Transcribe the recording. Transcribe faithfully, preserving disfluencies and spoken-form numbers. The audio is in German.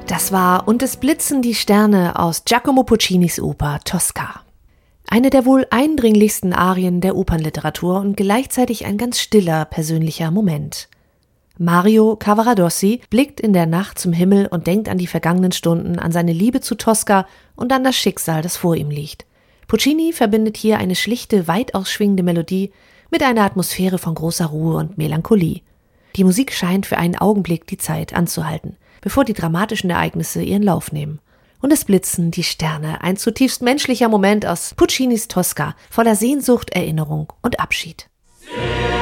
Das war Und es blitzen die Sterne aus Giacomo Puccinis Oper Tosca. Eine der wohl eindringlichsten Arien der Opernliteratur und gleichzeitig ein ganz stiller, persönlicher Moment. Mario Cavaradossi blickt in der Nacht zum Himmel und denkt an die vergangenen Stunden, an seine Liebe zu Tosca und an das Schicksal, das vor ihm liegt. Puccini verbindet hier eine schlichte, weit ausschwingende Melodie mit einer Atmosphäre von großer Ruhe und Melancholie. Die Musik scheint für einen Augenblick die Zeit anzuhalten, bevor die dramatischen Ereignisse ihren Lauf nehmen. Und es blitzen die Sterne, ein zutiefst menschlicher Moment aus Puccinis Tosca, voller Sehnsucht, Erinnerung und Abschied.